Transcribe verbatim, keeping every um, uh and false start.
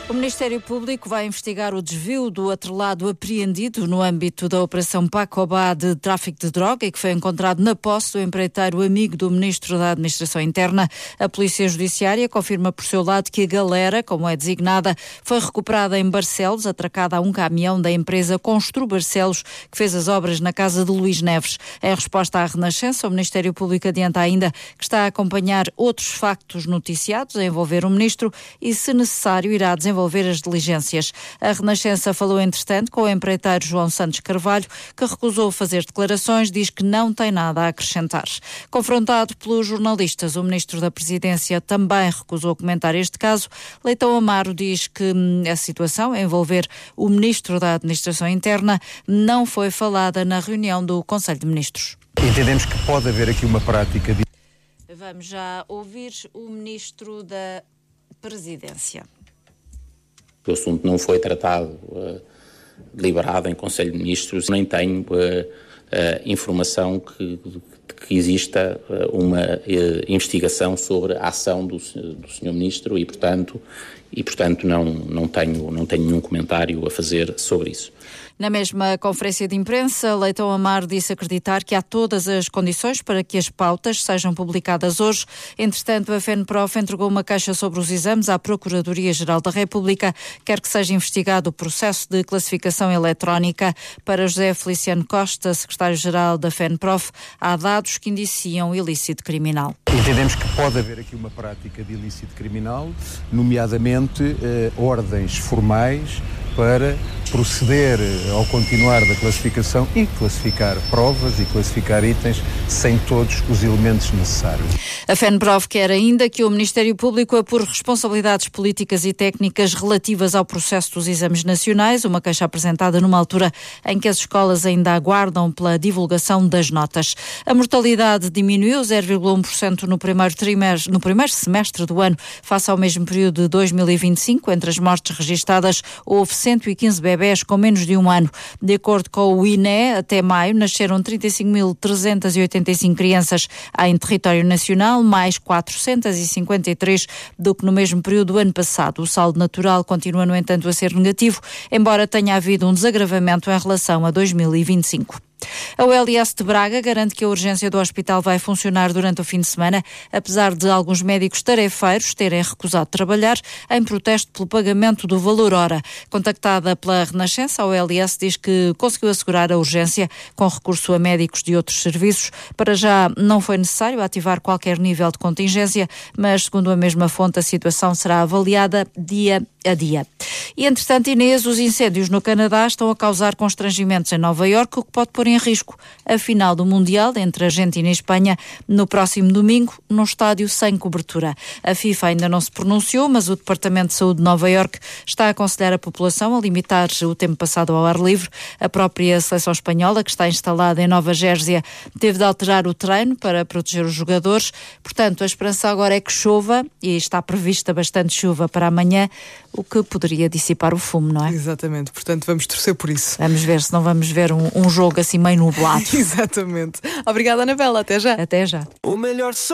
O Ministério Público vai investigar o desvio do atrelado apreendido no âmbito da Operação Pacobá de tráfico de droga e que foi encontrado na posse do empreiteiro amigo do Ministro da Administração Interna. A Polícia Judiciária confirma por seu lado que a galera, como é designada, foi recuperada em Barcelos, atracada a um caminhão da empresa Constru Barcelos, que fez as obras na casa de Luís Neves. Em resposta à Renascença, o Ministério Público adianta ainda que está a acompanhar outros factos noticiados a envolver o Ministro e, se necessário, irá desenvolver as diligências. A Renascença falou, entretanto, com o empreiteiro João Santos Carvalho, que recusou fazer declarações, diz que não tem nada a acrescentar. Confrontado pelos jornalistas, o Ministro da Presidência também recusou comentar este caso. Leitão Amaro diz que hum, a situação a envolver o Ministro da Administração Interna não foi falada na reunião do Conselho de Ministros. Entendemos que pode haver aqui uma prática de... Vamos já ouvir o Ministro da Presidência. O assunto não foi tratado, uh, deliberado em Conselho de Ministros, nem tenho uh, uh, informação que, que exista uh, uma uh, investigação sobre a ação do, do senhor Ministro e, portanto, e, portanto não, não, tenho, não tenho nenhum comentário a fazer sobre isso. Na mesma conferência de imprensa, Leitão Amaro disse acreditar que há todas as condições para que as pautas sejam publicadas hoje. Entretanto, a FENPROF entregou uma queixa sobre os exames à Procuradoria-Geral da República, quer que seja investigado o processo de classificação eletrónica. Para José Feliciano Costa, secretário-geral da FENPROF, há dados que indiciam ilícito criminal. Entendemos que pode haver aqui uma prática de ilícito criminal, nomeadamente eh, ordens formais para proceder ao continuar da classificação e classificar provas e classificar itens sem todos os elementos necessários. A FENPROF quer ainda que o Ministério Público apure responsabilidades políticas e técnicas relativas ao processo dos exames nacionais, uma queixa apresentada numa altura em que as escolas ainda aguardam pela divulgação das notas. A mortalidade diminuiu zero vírgula um por cento no primeiro trimestre, no primeiro semestre do ano, face ao mesmo período de dois mil e vinte e cinco. Entre as mortes registadas, houve cento e quinze bebés com menos de um ano. De acordo com o I N E, até maio nasceram trinta e cinco mil trezentas e oitenta e cinco crianças em território nacional, mais quatrocentas e cinquenta e três do que no mesmo período do ano passado. O saldo natural continua, no entanto, a ser negativo, embora tenha havido um desagravamento em relação a dois mil e vinte e cinco. A U L S de Braga garante que a urgência do hospital vai funcionar durante o fim de semana, apesar de alguns médicos tarefeiros terem recusado trabalhar em protesto pelo pagamento do valor hora. Contactada pela Renascença, a U L S diz que conseguiu assegurar a urgência com recurso a médicos de outros serviços. Para já não foi necessário ativar qualquer nível de contingência, mas, segundo a mesma fonte, a situação será avaliada dia a dia. E, entretanto, Inês, os incêndios no Canadá estão a causar constrangimentos em Nova Iorque, o que pode pôr em risco a final do Mundial entre Argentina e Espanha no próximo domingo, num estádio sem cobertura. A FIFA ainda não se pronunciou, mas o Departamento de Saúde de Nova Iorque está a aconselhar a população a limitar o tempo passado ao ar livre. A própria seleção espanhola, que está instalada em Nova Jérzia, teve de alterar o treino para proteger os jogadores. Portanto, a esperança agora é que chova, e está prevista bastante chuva para amanhã, o que poderia dissipar o fumo, não é? Exatamente, portanto vamos torcer por isso. Vamos ver se não vamos ver um, um jogo assim meio nublado. Exatamente. Obrigada, Anabela, até já. Até já. O melhor